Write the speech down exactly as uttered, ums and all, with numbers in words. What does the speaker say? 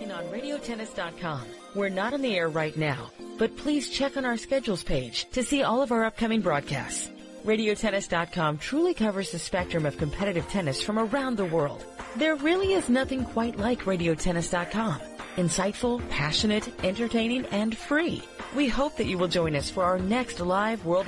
in on radio tennis dot com. We're not on the air right now, but please check on our schedules page to see all of our upcoming broadcasts. radio tennis dot com truly covers the spectrum of competitive tennis from around the world. There really is nothing quite like radio tennis dot com. Insightful, passionate, entertaining, and free. We hope that you will join us for our next live World